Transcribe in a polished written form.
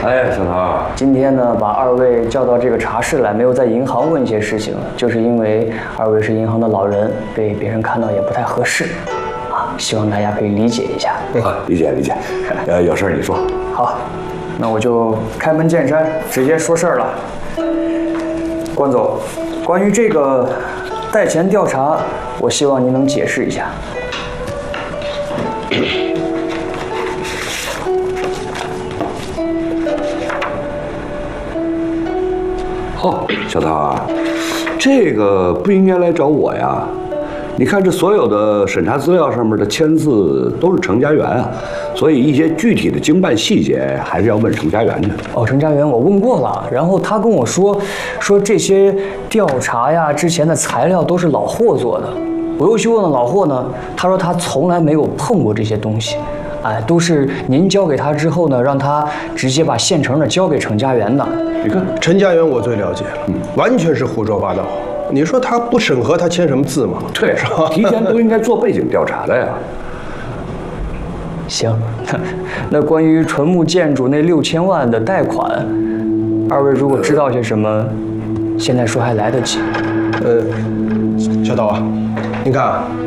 哎，小陶， 今天呢，把二位叫到这个茶室来，没有在银行问一些事情，就是因为二位是银行的老人，被别人看到也不太合适，啊，希望大家可以理解一下。 理解理解。有事你说。 好，那我就开门见山，直接说事儿了。关总，关于这个贷钱调查，我希望您能解释一下。 哦，小陶啊，这个不应该来找我呀。你看这所有的审查资料上面的签字都是程家元啊，所以一些具体的经办细节还是要问程家元的。 哦，程家元我问过了，然后他跟我说这些调查呀，之前的材料都是老霍做的。我又去问了老霍呢，他说他从来没有碰过这些东西，哎，都是您交给他之后呢，让他直接把现成的交给程家元的。 你看， 陈家元我最了解了，完全是胡说八道。你说他不审核，他签什么字吗？ 对，提前都应该做背景调查的呀。 行，那关于纯木建筑那6000万的贷款，二位如果知道些什么，现在说还来得及。 小刀啊，你看啊，